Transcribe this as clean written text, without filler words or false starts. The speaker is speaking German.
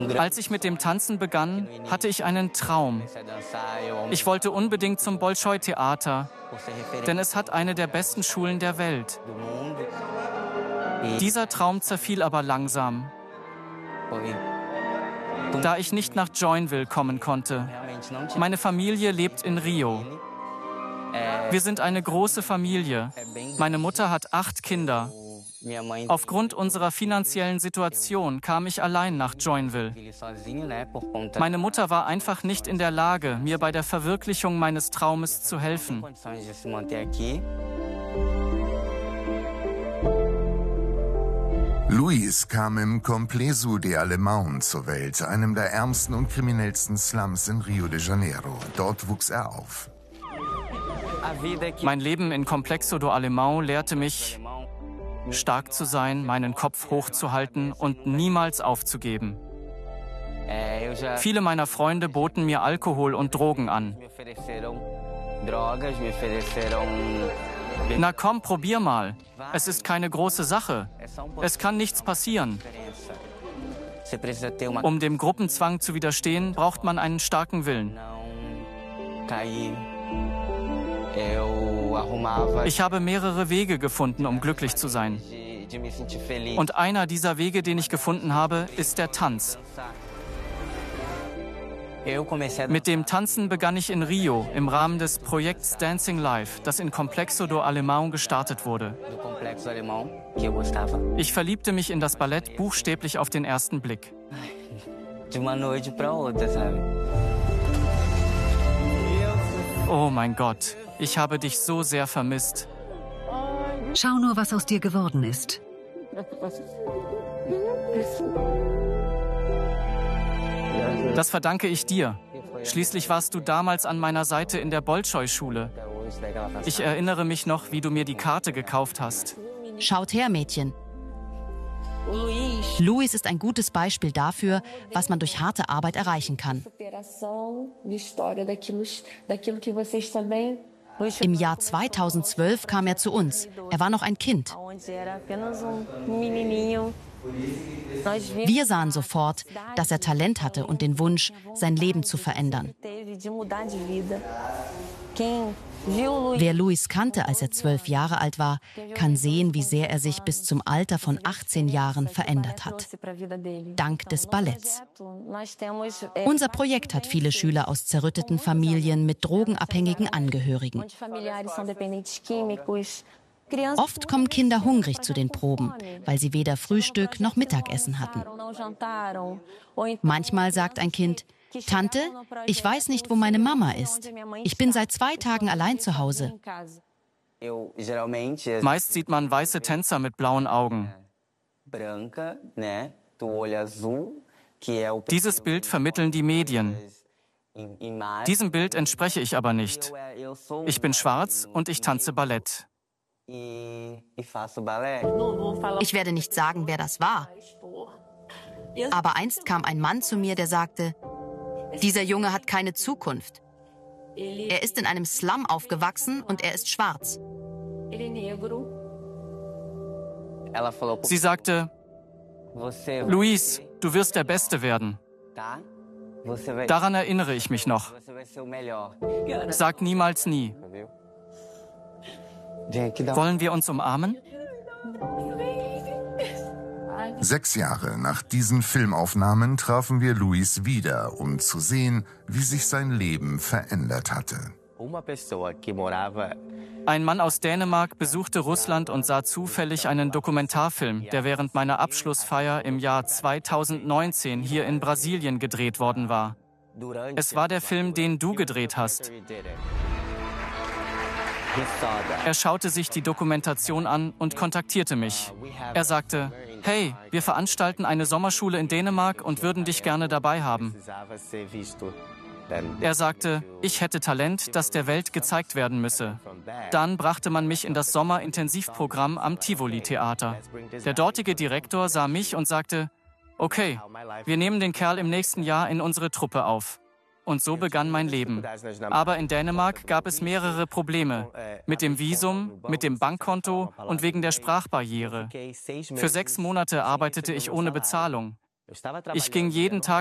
Als ich mit dem Tanzen begann, hatte ich einen Traum. Ich wollte unbedingt zum Bolschoi-Theater, denn es hat eine der besten Schulen der Welt. Dieser Traum zerfiel aber langsam, da ich nicht nach Joinville kommen konnte. Meine Familie lebt in Rio. Wir sind eine große Familie. Meine Mutter hat 8 Kinder. Aufgrund unserer finanziellen Situation kam ich allein nach Joinville. Meine Mutter war einfach nicht in der Lage, mir bei der Verwirklichung meines Traumes zu helfen. Luis kam im Complexo de Alemão zur Welt, einem der ärmsten und kriminellsten Slums in Rio de Janeiro. Dort wuchs er auf. Mein Leben in Complexo do Alemão lehrte mich, stark zu sein, meinen Kopf hochzuhalten und niemals aufzugeben. Viele meiner Freunde boten mir Alkohol und Drogen an. Na komm, probier mal. Es ist keine große Sache. Es kann nichts passieren. Um dem Gruppenzwang zu widerstehen, braucht man einen starken Willen. Ich habe mehrere Wege gefunden, um glücklich zu sein. Und einer dieser Wege, den ich gefunden habe, ist der Tanz. Mit dem Tanzen begann ich in Rio im Rahmen des Projekts Dancing Live, das in Complexo do Alemão gestartet wurde. Ich verliebte mich in das Ballett buchstäblich auf den ersten Blick. Oh mein Gott, ich habe dich so sehr vermisst. Schau nur, was aus dir geworden ist. Das verdanke ich dir. Schließlich warst du damals an meiner Seite in der Bolschoi-Schule. Ich erinnere mich noch, wie du mir die Karte gekauft hast. Schaut her, Mädchen. Luis ist ein gutes Beispiel dafür, was man durch harte Arbeit erreichen kann. Im Jahr 2012 kam er zu uns. Er war noch ein Kind. Wir sahen sofort, dass er Talent hatte und den Wunsch, sein Leben zu verändern. Wer Luis kannte, als er 12 Jahre alt war, kann sehen, wie sehr er sich bis zum Alter von 18 Jahren verändert hat. Dank des Balletts. Unser Projekt hat viele Schüler aus zerrütteten Familien mit drogenabhängigen Angehörigen. Oft kommen Kinder hungrig zu den Proben, weil sie weder Frühstück noch Mittagessen hatten. Manchmal sagt ein Kind: Tante, ich weiß nicht, wo meine Mama ist. Ich bin seit 2 Tagen allein zu Hause. Meist sieht man weiße Tänzer mit blauen Augen. Dieses Bild vermitteln die Medien. Diesem Bild entspreche ich aber nicht. Ich bin schwarz und ich tanze Ballett. Ich werde nicht sagen, wer das war. Aber einst kam ein Mann zu mir, der sagte: Dieser Junge hat keine Zukunft. Er ist in einem Slum aufgewachsen und er ist schwarz. Sie sagte: Luis, du wirst der Beste werden. Daran erinnere ich mich noch. Sag niemals nie. Wollen wir uns umarmen? 6 Jahre nach diesen Filmaufnahmen trafen wir Luis wieder, um zu sehen, wie sich sein Leben verändert hatte. Ein Mann aus Dänemark besuchte Russland und sah zufällig einen Dokumentarfilm, der während meiner Abschlussfeier im Jahr 2019 hier in Brasilien gedreht worden war. Es war der Film, den du gedreht hast. Er schaute sich die Dokumentation an und kontaktierte mich. Er sagte: Hey, wir veranstalten eine Sommerschule in Dänemark und würden dich gerne dabei haben. Er sagte, ich hätte Talent, das der Welt gezeigt werden müsse. Dann brachte man mich in das Sommerintensivprogramm am Tivoli-Theater. Der dortige Direktor sah mich und sagte: Okay, wir nehmen den Kerl im nächsten Jahr in unsere Truppe auf. Und so begann mein Leben. Aber in Dänemark gab es mehrere Probleme. Mit dem Visum, mit dem Bankkonto und wegen der Sprachbarriere. Für 6 Monate arbeitete ich ohne Bezahlung. Ich ging jeden Tag